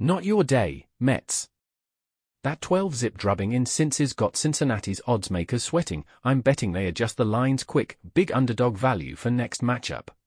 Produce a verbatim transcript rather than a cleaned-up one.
Not your day, Mets. That twelve-zip drubbing in Cincy's got Cincinnati's odds makers sweating. I'm betting they adjust the lines quick. Big underdog value for next matchup.